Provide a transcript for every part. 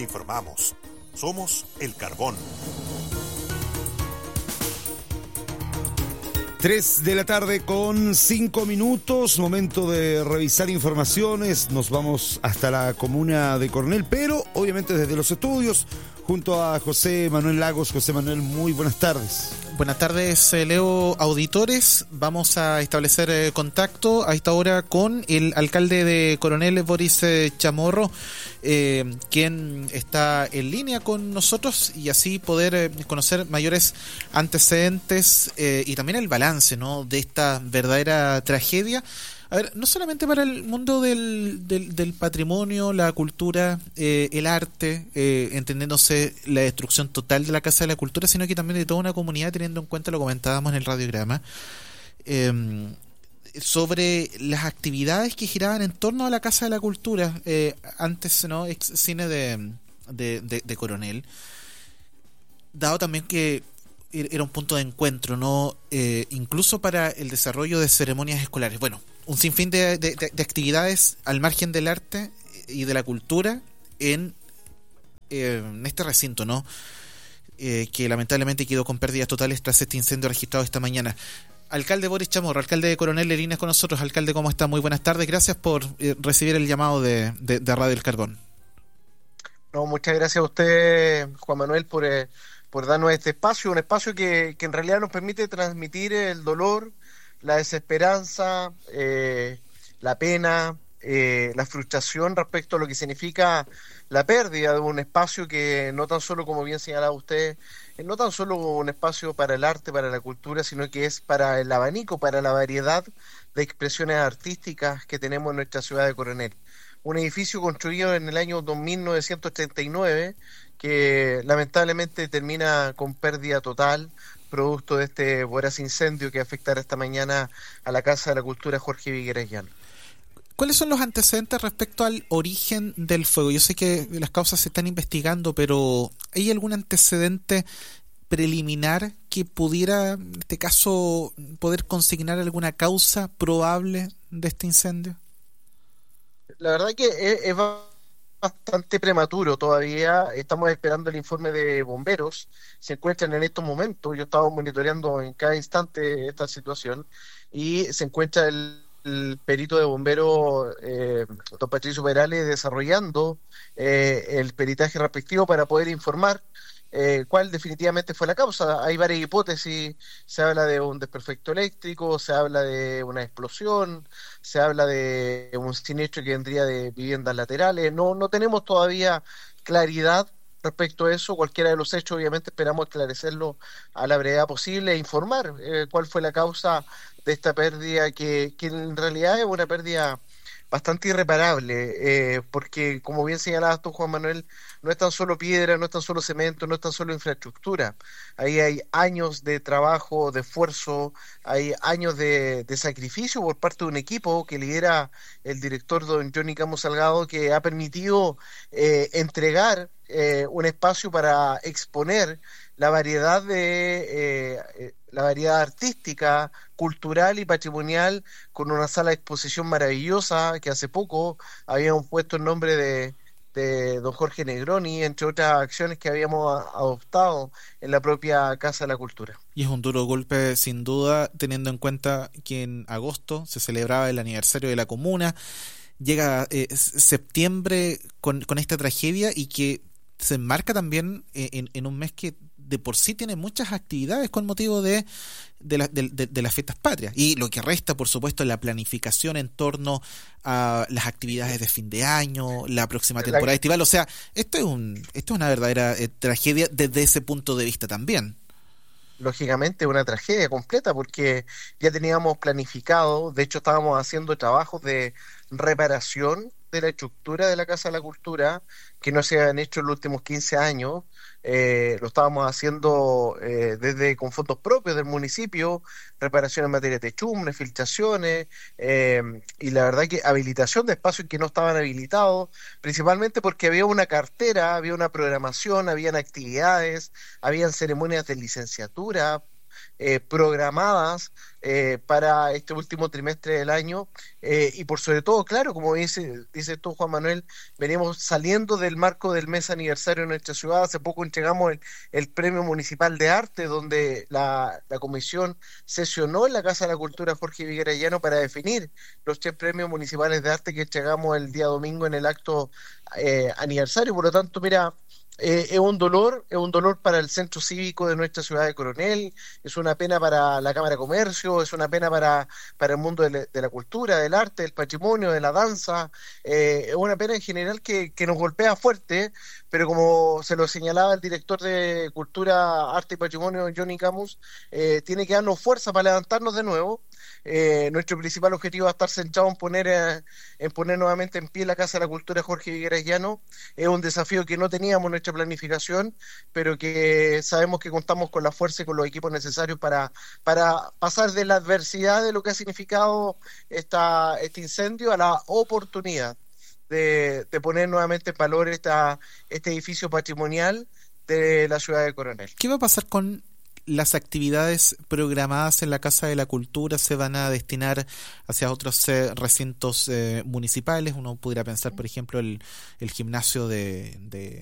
informamos. Somos El Carbón. 3 de la tarde con 5 minutos, momento de revisar informaciones. Nos vamos hasta la comuna de Coronel, pero obviamente desde los estudios, junto a José Manuel Lagos. José Manuel, muy buenas tardes. Buenas tardes, Leo, auditores. Vamos a establecer contacto a esta hora con el alcalde de Coronel, Boris Chamorro, quien está en línea con nosotros y así poder conocer mayores antecedentes y también el balance, ¿no?, de esta verdadera tragedia. A ver, no solamente para el mundo del patrimonio, la cultura, el arte, entendiéndose la destrucción total de la Casa de la Cultura, sino que también de toda una comunidad, teniendo en cuenta, lo comentábamos en el radiograma, sobre las actividades que giraban en torno a la Casa de la Cultura, antes, ¿no?, ex cine de Coronel, dado también que era un punto de encuentro, ¿no?, incluso para el desarrollo de ceremonias escolares. Bueno, un sinfín de actividades al margen del arte y de la cultura en este recinto, ¿no?, que lamentablemente quedó con pérdidas totales tras este incendio registrado esta mañana. Alcalde Boris Chamorro, alcalde de Coronel, en línea con nosotros. Alcalde, ¿cómo está? Muy buenas tardes. Gracias por recibir el llamado de Radio El Carbón. No, muchas gracias a usted, Juan Manuel, por darnos este espacio, un espacio que en realidad nos permite transmitir el dolor, la desesperanza, la pena, la frustración respecto a lo que significa la pérdida de un espacio que no tan solo, como bien señalaba usted, no tan solo un espacio para el arte, para la cultura, sino que es para el abanico, para la variedad de expresiones artísticas que tenemos en nuestra ciudad de Coronel. Un edificio construido en el año 1939 que lamentablemente termina con pérdida total, producto de este voraz incendio que afectará esta mañana a la Casa de la Cultura Jorge Vigueras Llano. ¿Cuáles son los antecedentes respecto al origen del fuego? Yo sé que las causas se están investigando, pero ¿hay algún antecedente preliminar que pudiera, en este caso, poder consignar alguna causa probable de este incendio? La verdad que es bastante prematuro todavía. Estamos esperando el informe de bomberos. Se encuentran en estos momentos. Yo estaba monitoreando en cada instante esta situación y se encuentra el perito de bomberos, don Patricio Perales, desarrollando el peritaje respectivo para poder informar cuál definitivamente fue la causa. Hay varias hipótesis. Se habla de un desperfecto eléctrico, se habla de una explosión, se habla de un siniestro que vendría de viviendas laterales. No tenemos todavía claridad respecto a eso. Cualquiera de los hechos, obviamente, esperamos esclarecerlo a la brevedad posible e informar cuál fue la causa de esta pérdida, que en realidad es una pérdida bastante irreparable, porque como bien señalabas tú, Juan Manuel, no es tan solo piedra, no es tan solo cemento, no es tan solo infraestructura. Ahí hay años de trabajo, de esfuerzo, hay años de sacrificio por parte de un equipo que lidera el director don Johnny Camus Salgado, que ha permitido entregar un espacio para exponer la variedad la variedad artística, cultural y patrimonial, con una sala de exposición maravillosa que hace poco habíamos puesto el nombre de don Jorge Negroni, entre otras acciones que habíamos adoptado en la propia Casa de la Cultura. Y es un duro golpe, sin duda, teniendo en cuenta que en agosto se celebraba el aniversario de la comuna, llega septiembre con esta tragedia y que se enmarca también en un mes que de por sí tiene muchas actividades con motivo de las fiestas patrias, y lo que resta, por supuesto, la planificación en torno a las actividades de fin de año, la próxima temporada estival. O sea, esto es una verdadera tragedia desde ese punto de vista también. Lógicamente una tragedia completa, porque ya teníamos planificado, de hecho estábamos haciendo trabajos de reparación de la estructura de la Casa de la Cultura que no se han hecho en los últimos 15 años. Lo estábamos haciendo con fondos propios del municipio, reparación en materia de techumbre, filtraciones, y la verdad que habilitación de espacios que no estaban habilitados, principalmente porque había una cartera, había una programación, habían actividades, habían ceremonias de licenciatura programadas para este último trimestre del año, y por sobre todo, claro, como dice tú, Juan Manuel, venimos saliendo del marco del mes aniversario de nuestra ciudad. Hace poco entregamos el Premio Municipal de Arte, donde la comisión sesionó en la Casa de la Cultura Jorge Vigarayano para definir los 3 premios municipales de arte que entregamos el día domingo en el acto aniversario. Por lo tanto, mira, es un dolor para el centro cívico de nuestra ciudad de Coronel, es una pena para la Cámara de Comercio, es una pena para el mundo de la cultura, del arte, del patrimonio, de la danza, es una pena en general que nos golpea fuerte, pero como se lo señalaba el director de Cultura, Arte y Patrimonio, Johnny Camus, tiene que darnos fuerza para levantarnos de nuevo. Nuestro principal objetivo va a estar centrado en poner nuevamente en pie la Casa de la Cultura Jorge Vigarayano. Es un desafío que no teníamos en nuestra planificación, pero que sabemos que contamos con la fuerza y con los equipos necesarios para pasar de la adversidad de lo que ha significado este incendio a la oportunidad de poner nuevamente en valor este edificio patrimonial de la ciudad de Coronel. ¿Qué va a pasar con las actividades programadas en la Casa de la Cultura? ¿Se van a destinar hacia otros recintos municipales? Uno pudiera pensar, por ejemplo, el gimnasio de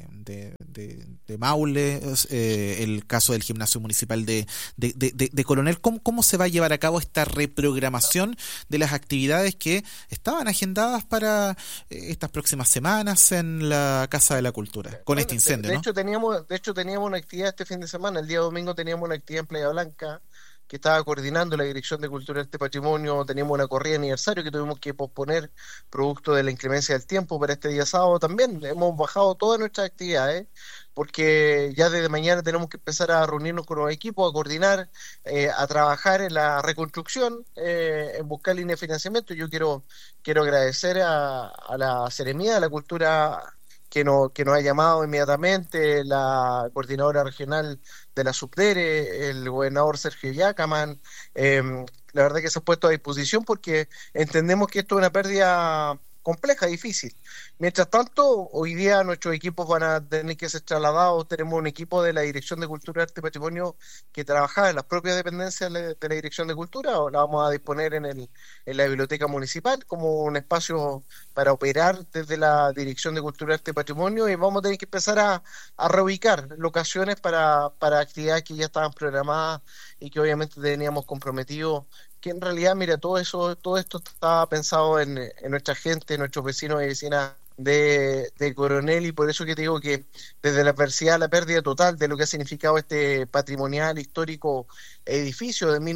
Maule, el caso del gimnasio municipal de Coronel. ¿Cómo se va a llevar a cabo esta reprogramación de las actividades que estaban agendadas para estas próximas semanas en la Casa de la Cultura con este incendio? De hecho, teníamos una actividad este fin de semana. El día domingo teníamos una actividad en Playa Blanca que estaba coordinando la Dirección de Cultura y Arte y Patrimonio. Teníamos una corrida de aniversario que tuvimos que posponer producto de la inclemencia del tiempo para este día sábado. También hemos bajado todas nuestras actividades porque ya desde mañana tenemos que empezar a reunirnos con los equipos, a coordinar, a trabajar en la reconstrucción, en buscar líneas de financiamiento. Yo quiero agradecer a la Seremía de la Cultura que nos ha llamado inmediatamente, la coordinadora regional de la Subdere, el gobernador Sergio Yacaman. La verdad que se ha puesto a disposición porque entendemos que esto es una pérdida compleja, difícil. Mientras tanto, hoy día nuestros equipos van a tener que ser trasladados. Tenemos un equipo de la Dirección de Cultura, Arte y Patrimonio que trabaja en las propias dependencias de la Dirección de Cultura, o la vamos a disponer en la biblioteca municipal como un espacio para operar desde la Dirección de Cultura, Arte y Patrimonio, y vamos a tener que empezar a reubicar locaciones para actividades que ya estaban programadas y que obviamente teníamos comprometidos. Que en realidad, mira, todo esto estaba pensado en nuestra gente, en nuestros vecinos y vecinas de Coronel, y por eso que te digo que desde la adversidad, la pérdida total de lo que ha significado este patrimonial histórico edificio de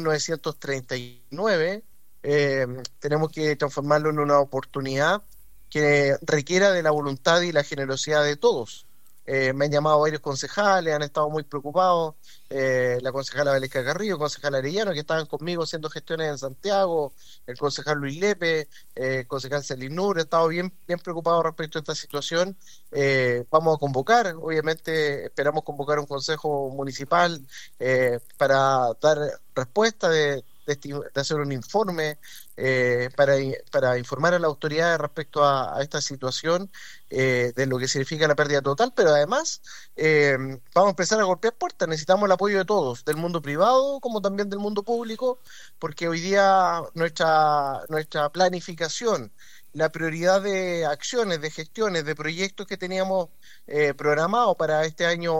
1939, tenemos que transformarlo en una oportunidad que requiera de la voluntad y la generosidad de todos. Me han llamado varios concejales, han estado muy preocupados, la concejala Valesca Carrillo, el concejal Arellano, que estaban conmigo haciendo gestiones en Santiago, el concejal Luis Lepe, el concejal Celinur, han estado bien preocupados respecto a esta situación. Vamos a convocar, obviamente esperamos convocar un consejo municipal para dar respuesta de hacer un informe para informar a la autoridad respecto a esta situación, de lo que significa la pérdida total, pero además vamos a empezar a golpear puertas. Necesitamos el apoyo de todos, del mundo privado como también del mundo público, porque hoy día nuestra planificación, la prioridad de acciones, de gestiones, de proyectos que teníamos programados para este año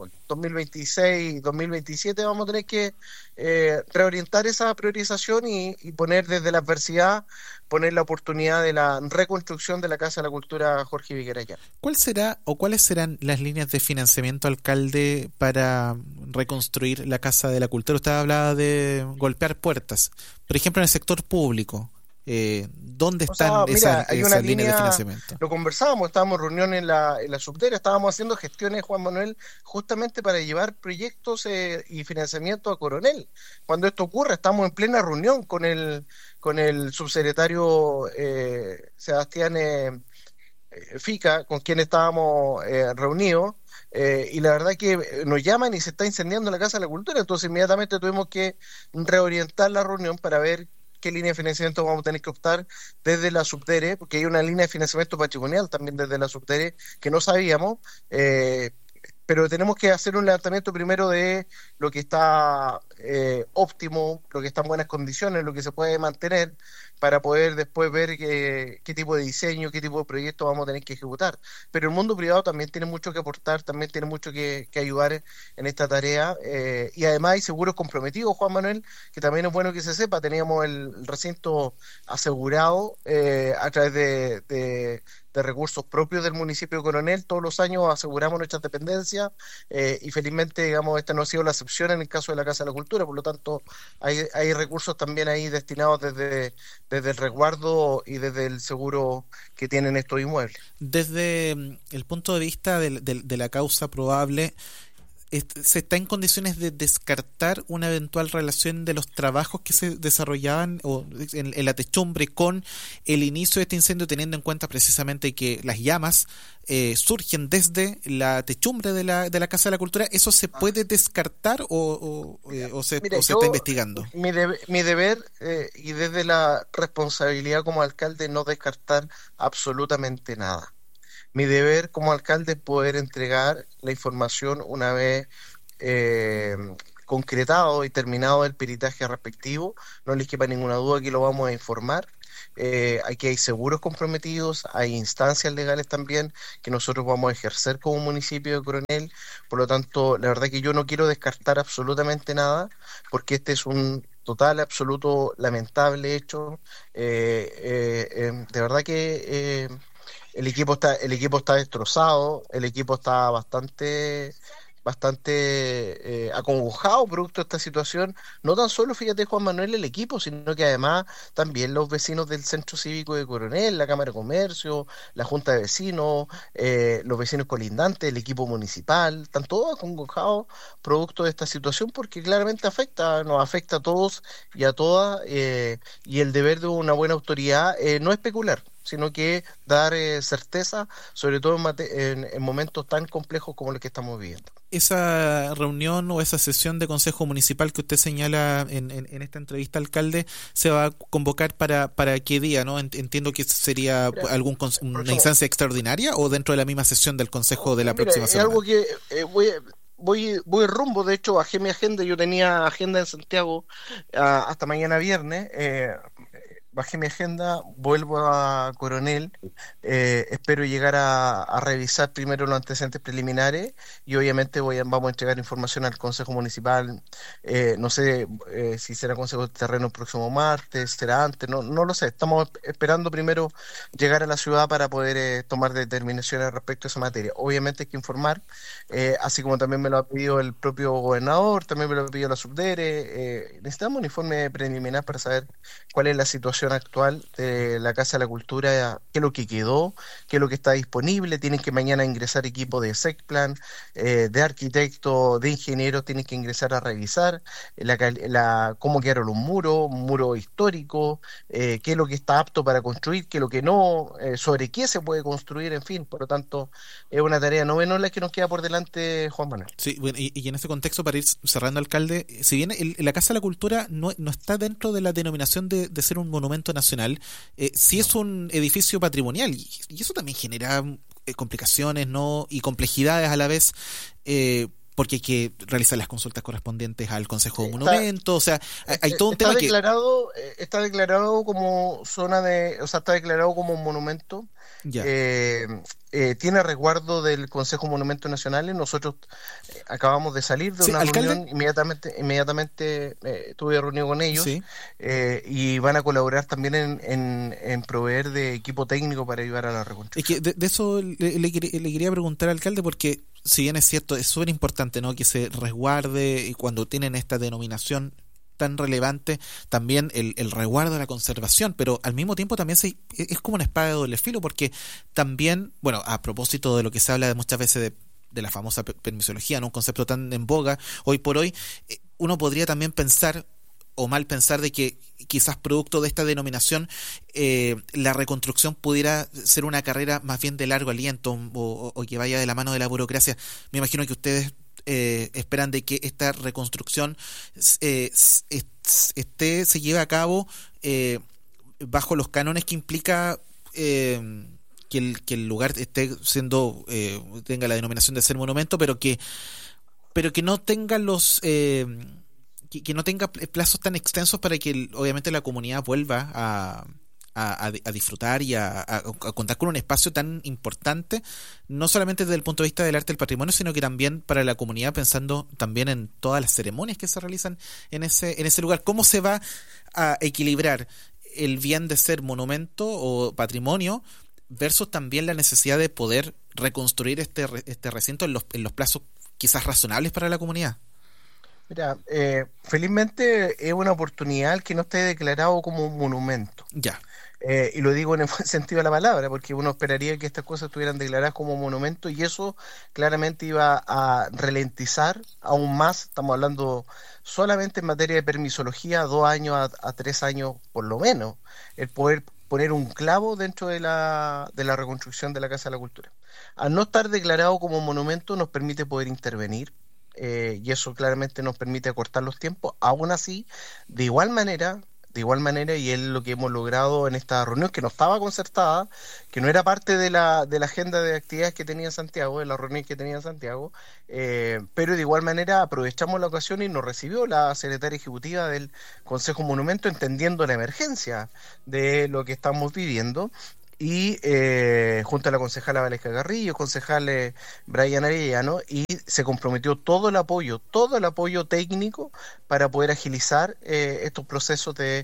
2026-2027, vamos a tener que reorientar esa priorización y poner desde la adversidad, poner la oportunidad de la reconstrucción de la Casa de la Cultura Jorge Vigarayano. ¿Cuál será o cuáles serán las líneas de financiamiento, alcalde, para reconstruir la Casa de la Cultura? Usted hablaba de golpear puertas, por ejemplo, en el sector público. ¿Dónde están esas líneas de financiamiento? Lo conversábamos, estábamos en reunión en la Subdere, estábamos haciendo gestiones, Juan Manuel, justamente para llevar proyectos y financiamiento a Coronel. Cuando esto ocurre, estamos en plena reunión con el subsecretario Sebastián Fica, con quien estábamos reunidos, y la verdad que nos llaman y se está incendiando la Casa de la Cultura. Entonces inmediatamente tuvimos que reorientar la reunión para ver qué línea de financiamiento vamos a tener que optar desde la Subdere, porque hay una línea de financiamiento patrimonial también desde la Subdere que no sabíamos. pero tenemos que hacer un levantamiento primero de lo que está óptimo, lo que está en buenas condiciones, lo que se puede mantener, para poder después ver qué tipo de diseño, qué tipo de proyecto vamos a tener que ejecutar. Pero el mundo privado también tiene mucho que aportar, también tiene mucho que ayudar en esta tarea, y además hay seguros comprometidos, Juan Manuel, que también es bueno que se sepa. Teníamos el recinto asegurado a través de recursos propios del municipio de Coronel. Todos los años aseguramos nuestras dependencias, y felizmente, digamos, esta no ha sido la excepción en el caso de la Casa de la Cultura. Por lo tanto, hay recursos también ahí destinados desde el resguardo y desde el seguro que tienen estos inmuebles. Desde el punto de vista de la causa probable, ¿se está en condiciones de descartar una eventual relación de los trabajos que se desarrollaban en la techumbre con el inicio de este incendio, teniendo en cuenta precisamente que las llamas surgen desde la techumbre de la Casa de la Cultura? ¿Eso se puede descartar o se está investigando? Mi deber, y desde la responsabilidad como alcalde, no descartar absolutamente nada. Mi deber como alcalde es poder entregar la información una vez concretado y terminado el peritaje respectivo. No les quepa ninguna duda que lo vamos a informar. Aquí hay seguros comprometidos, hay instancias legales también que nosotros vamos a ejercer como municipio de Coronel. Por lo tanto, la verdad que yo no quiero descartar absolutamente nada, porque este es un total, absoluto, lamentable hecho. De verdad que el equipo está destrozado, el equipo está bastante acongojado producto de esta situación. No tan solo, fíjate, Juan Manuel, el equipo, sino que además también los vecinos del Centro Cívico de Coronel, la Cámara de Comercio, la Junta de Vecinos, los vecinos colindantes, el equipo municipal, están todos acongojados producto de esta situación, porque claramente nos afecta a todos y a todas, y el deber de una buena autoridad no especular, sino que dar certeza, sobre todo en momentos tan complejos como los que estamos viviendo. Esa reunión o esa sesión de Consejo Municipal que usted señala en esta entrevista, alcalde, se va a convocar para ¿qué día? ¿No? Entiendo que sería una instancia extraordinaria o dentro de la misma sesión del Consejo de la próxima semana. Es algo que voy rumbo. De hecho, bajé mi agenda. Yo tenía agenda en Santiago hasta mañana viernes. Bajé mi agenda, vuelvo a Coronel, espero llegar a revisar primero los antecedentes preliminares, y obviamente vamos a entregar información al Consejo Municipal. No sé si será Consejo de Terreno el próximo martes, será antes, no lo sé. Estamos esperando primero llegar a la ciudad para poder tomar determinaciones respecto a esa materia. Obviamente hay que informar, así como también me lo ha pedido el propio gobernador, también me lo ha pedido la subdere. Necesitamos un informe preliminar para saber cuál es la situación actual de la Casa de la Cultura, qué es lo que quedó, qué es lo que está disponible. Tienen que mañana ingresar equipo de SECPLAN, de arquitectos, de ingenieros, tienen que ingresar a revisar cómo quedaron los muros históricos, qué es lo que está apto para construir, qué es lo que no, sobre qué se puede construir, en fin. Por lo tanto, es una tarea no menor la que nos queda por delante, Juan Manuel. Sí, bueno, y en ese contexto, para ir cerrando, alcalde, si bien la Casa de la Cultura no está dentro de la denominación de ser un monumento nacional, sí es un edificio patrimonial, y eso también genera complicaciones, ¿no? Y complejidades a la vez, porque hay que realizar las consultas correspondientes al Consejo de Monumentos. O sea, hay todo un tema está declarado como está declarado como un monumento. Ya. Tiene resguardo del Consejo de Monumentos Nacionales. Nosotros acabamos de salir de una reunión, inmediatamente estuve reunido con ellos, sí. Y van a colaborar también en proveer de equipo técnico para ayudar a la reconstrucción. Es que de eso le quería preguntar, alcalde, porque si bien es cierto, es súper importante, ¿no?, que se resguarde, y cuando tienen esta denominación tan relevante, también el resguardo de la conservación, pero al mismo tiempo también es como una espada de doble filo, porque también, bueno, a propósito de lo que se habla de muchas veces de la famosa permisología, ¿no?, un concepto tan en boga hoy por hoy, uno podría también pensar, o mal pensar, de que quizás producto de esta denominación la reconstrucción pudiera ser una carrera más bien de largo aliento, o que vaya de la mano de la burocracia. Me imagino que ustedes esperan de que esta reconstrucción se lleve a cabo bajo los cánones que implica el lugar esté siendo tenga la denominación de ser monumento, pero que no tenga que no tenga plazos tan extensos para que obviamente la comunidad vuelva a disfrutar y a contar con un espacio tan importante, no solamente desde el punto de vista del arte y el patrimonio, sino que también para la comunidad, pensando también en todas las ceremonias que se realizan en ese lugar. ¿Cómo se va a equilibrar el bien de ser monumento o patrimonio versus también la necesidad de poder reconstruir este recinto en los plazos quizás razonables para la comunidad? Mira, felizmente es una oportunidad que no esté declarado como un monumento. Ya. Y lo digo en el buen sentido de la palabra, porque uno esperaría que estas cosas estuvieran declaradas como monumento y eso claramente iba a ralentizar aún más. Estamos hablando solamente en materia de permisología, 2 años a 3 años por lo menos, el poder poner un clavo dentro de la reconstrucción de la Casa de la Cultura. Al no estar declarado como monumento nos permite poder intervenir. Y eso claramente nos permite acortar los tiempos. Aún así, de igual manera, y es lo que hemos logrado en esta reunión, que no estaba concertada, que no era parte de la agenda de actividades que tenía Santiago, de la reunión que tenía Santiago, pero de igual manera aprovechamos la ocasión y nos recibió la secretaria ejecutiva del Consejo Monumento, entendiendo la emergencia de lo que estamos viviendo. Y junto a la concejala Valesca Carrillo, concejal Brian Arellano, y se comprometió todo el apoyo técnico para poder agilizar estos procesos de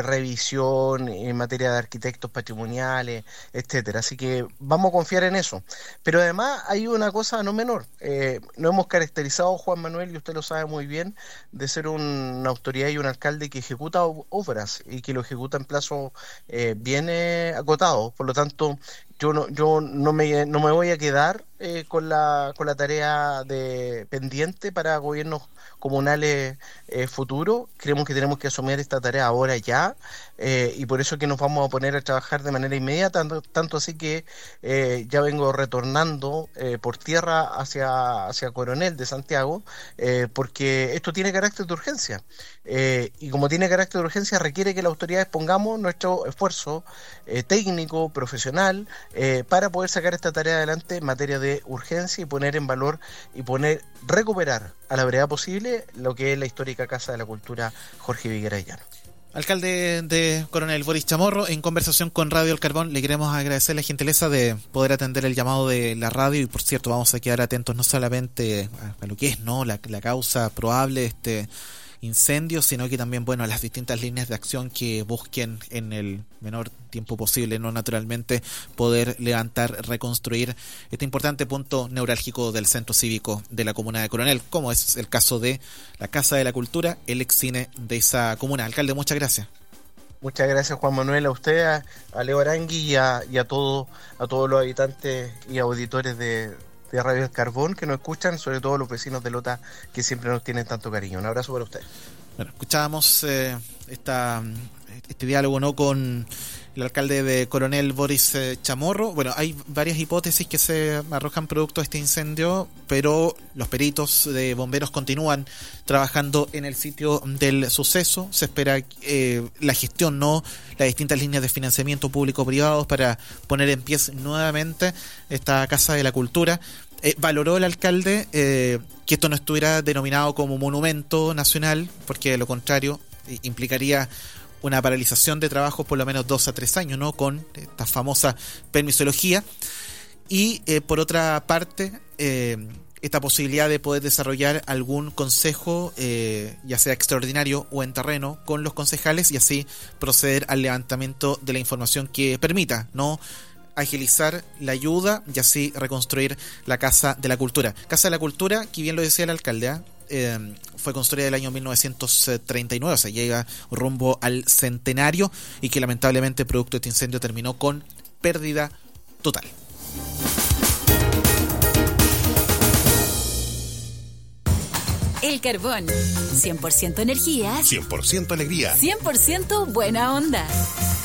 revisión en materia de arquitectos patrimoniales, etcétera. Así que vamos a confiar en eso. Pero además hay una cosa no menor. Nos hemos caracterizado, Juan Manuel, y usted lo sabe muy bien, de ser una autoridad y un alcalde que ejecuta obras y que lo ejecuta en plazos bien acotados. Por lo tanto, yo no me voy a quedar con la tarea de pendiente para gobiernos comunales futuros. Creemos que tenemos que asumir esta tarea ahora ya, y por eso que nos vamos a poner a trabajar de manera inmediata, tanto así que ya vengo retornando por tierra hacia Coronel de Santiago, porque esto tiene carácter de urgencia, y como tiene carácter de urgencia requiere que las autoridades pongamos nuestro esfuerzo técnico, profesional, para poder sacar esta tarea adelante en materia de urgencia y poner en valor y recuperar a la brevedad posible lo que es la histórica Casa de la Cultura Jorge Viguera Llano. Alcalde de Coronel Boris Chamorro, en conversación con Radio El Carbón, le queremos agradecer la gentileza de poder atender el llamado de la radio y, por cierto, vamos a quedar atentos no solamente a lo que es la causa probable de este incendio, sino que también, a las distintas líneas de acción que busquen en el menor tiempo posible, no naturalmente, poder levantar, reconstruir este importante punto neurálgico del centro cívico de la comuna de Coronel, como es el caso de la Casa de la Cultura, el ex cine de esa comuna. Alcalde, muchas gracias. Muchas gracias, Juan Manuel, a usted, a Leo Arangui y a todos los habitantes y auditores de Radio El Carbón que nos escuchan, sobre todo los vecinos de Lota que siempre nos tienen tanto cariño. Un abrazo para ustedes. Bueno, escuchábamos este diálogo con el alcalde de Coronel Boris Chamorro. Bueno, hay varias hipótesis que se arrojan producto de este incendio, pero los peritos de bomberos continúan trabajando en el sitio del suceso. Se espera la gestión, las distintas líneas de financiamiento público-privados para poner en pie nuevamente esta Casa de la Cultura. Valoró el alcalde que esto no estuviera denominado como monumento nacional, porque de lo contrario implicaría una paralización de trabajo por lo menos 2 a 3 años, con esta famosa permisología. Y por otra parte, esta posibilidad de poder desarrollar algún consejo, ya sea extraordinario o en terreno, con los concejales y así proceder al levantamiento de la información que permita agilizar la ayuda y así reconstruir la Casa de la Cultura. Casa de la Cultura, que bien lo decía el alcalde, fue construida en el año 1939, o sea, llega rumbo al centenario, y que lamentablemente producto de este incendio terminó con pérdida total. El Carbón, 100% energía, 100% alegría, 100% buena onda.